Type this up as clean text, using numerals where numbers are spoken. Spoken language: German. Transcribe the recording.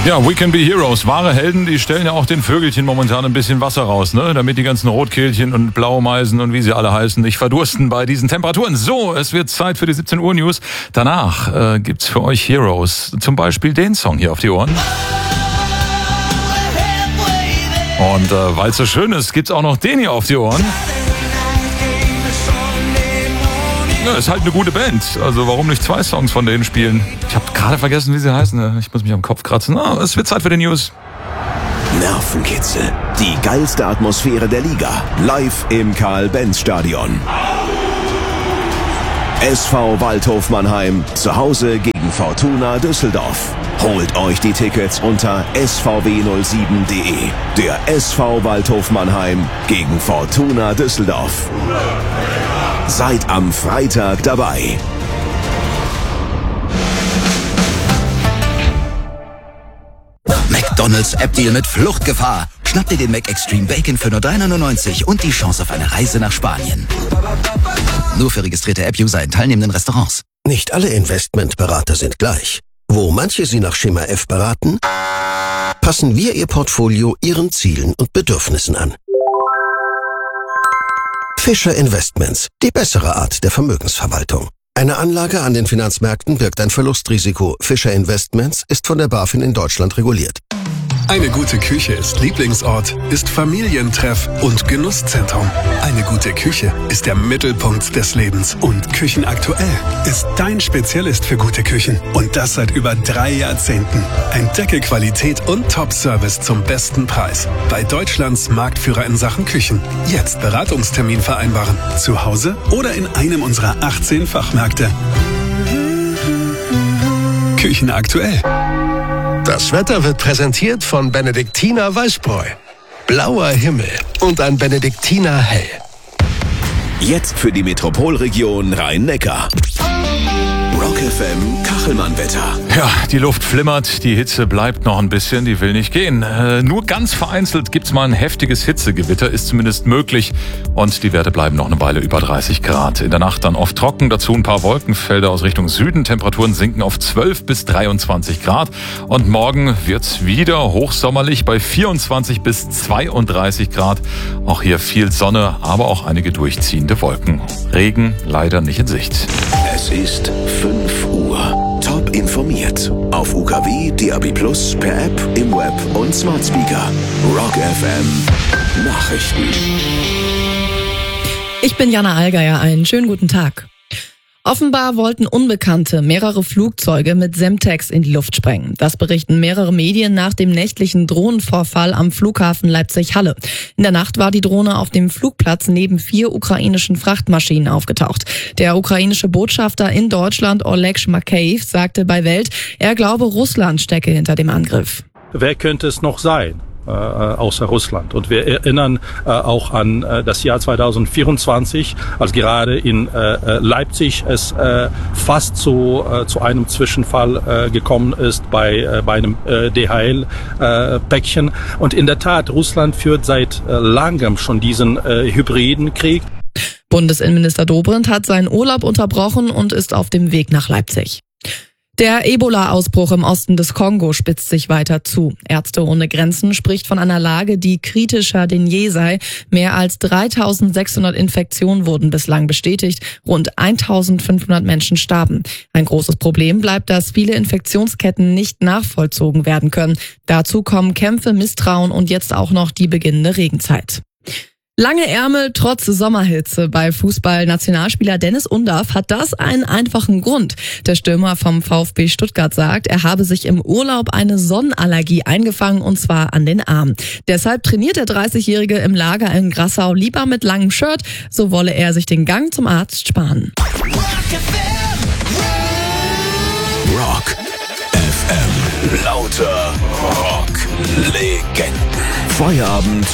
Ja, We Can Be Heroes. Wahre Helden, die stellen ja auch den Vögelchen momentan ein bisschen Wasser raus, ne? Damit die ganzen Rotkehlchen und Blaumeisen und wie sie alle heißen nicht verdursten bei diesen Temperaturen. So, es wird Zeit für die 17 Uhr News. Danach gibt's für euch Heroes. Zum Beispiel den Song hier auf die Ohren. Und weil es so schön ist, gibt's auch noch den hier auf die Ohren. Ja, ist halt eine gute Band. Also warum nicht 2 Songs von denen spielen? Ich habe gerade vergessen, wie sie heißen. Ich muss mich am Kopf kratzen. Es wird Zeit für die News. Nervenkitzel. Die geilste Atmosphäre der Liga. Live im Karl-Benz-Stadion. SV Waldhof Mannheim zu Hause gegen Fortuna Düsseldorf. Holt euch die Tickets unter svw07.de. Der SV Waldhof Mannheim gegen Fortuna Düsseldorf. Seid am Freitag dabei. McDonald's App-Deal mit Fluchtgefahr. Schnapp dir den McExtreme Bacon für nur 3,99 und die Chance auf eine Reise nach Spanien. Nur für registrierte App-User in teilnehmenden Restaurants. Nicht alle Investmentberater sind gleich. Wo manche Sie nach Schema F beraten, passen wir Ihr Portfolio Ihren Zielen und Bedürfnissen an. Fischer Investments, die bessere Art der Vermögensverwaltung. Eine Anlage an den Finanzmärkten birgt ein Verlustrisiko. Fischer Investments ist von der BaFin in Deutschland reguliert. Eine gute Küche ist Lieblingsort, ist Familientreff und Genusszentrum. Eine gute Küche ist der Mittelpunkt des Lebens. Und Küchenaktuell ist dein Spezialist für gute Küchen. Und das seit über 3 Jahrzehnten. Entdecke Qualität und Top-Service zum besten Preis. Bei Deutschlands Marktführer in Sachen Küchen. Jetzt Beratungstermin vereinbaren. Zu Hause oder in einem unserer 18 Fachmärkte. Küchenaktuell. Das Wetter wird präsentiert von Benediktiner Weißbräu. Blauer Himmel und ein Benediktiner Hell. Jetzt für die Metropolregion Rhein-Neckar. Rock FM Kachelmann-Wetter. Ja, die Luft flimmert, die Hitze bleibt noch ein bisschen, die will nicht gehen. Nur ganz vereinzelt gibt's mal ein heftiges Hitzegewitter, ist zumindest möglich. Und die Werte bleiben noch eine Weile über 30 Grad. In der Nacht dann oft trocken, dazu ein paar Wolkenfelder aus Richtung Süden. Temperaturen sinken auf 12 bis 23 Grad. Und morgen wird's wieder hochsommerlich bei 24 bis 32 Grad. Auch hier viel Sonne, aber auch einige durchziehende Wolken. Regen leider nicht in Sicht. Es ist 5 Uhr. Top informiert. Auf UKW, DAB+, per App, im Web und Smart Speaker. Rock FM Nachrichten. Ich bin Jana Allgeier, einen schönen guten Tag. Offenbar wollten Unbekannte mehrere Flugzeuge mit Semtex in die Luft sprengen. Das berichten mehrere Medien nach dem nächtlichen Drohnenvorfall am Flughafen Leipzig-Halle. In der Nacht war die Drohne auf dem Flugplatz neben 4 ukrainischen Frachtmaschinen aufgetaucht. Der ukrainische Botschafter in Deutschland, Oleg Makeyev, sagte bei Welt, er glaube, Russland stecke hinter dem Angriff. Wer könnte es noch sein? Außer Russland. Und wir erinnern auch an das Jahr 2024, als gerade in Leipzig es fast zu einem Zwischenfall gekommen ist bei einem DHL-Päckchen. Und in der Tat, Russland führt seit langem schon diesen hybriden Krieg. Bundesinnenminister Dobrindt hat seinen Urlaub unterbrochen und ist auf dem Weg nach Leipzig. Der Ebola-Ausbruch im Osten des Kongo spitzt sich weiter zu. Ärzte ohne Grenzen spricht von einer Lage, die kritischer denn je sei. Mehr als 3.600 Infektionen wurden bislang bestätigt. Rund 1.500 Menschen starben. Ein großes Problem bleibt, dass viele Infektionsketten nicht nachvollzogen werden können. Dazu kommen Kämpfe, Misstrauen und jetzt auch noch die beginnende Regenzeit. Lange Ärmel trotz Sommerhitze. Bei Fußball-Nationalspieler Dennis Undaff hat das einen einfachen Grund. Der Stürmer vom VfB Stuttgart sagt, er habe sich im Urlaub eine Sonnenallergie eingefangen und zwar an den Armen. Deshalb trainiert der 30-Jährige im Lager in Grassau lieber mit langem Shirt. So wolle er sich den Gang zum Arzt sparen. Rock FM. Lauter Rock-Legenden. Feierabend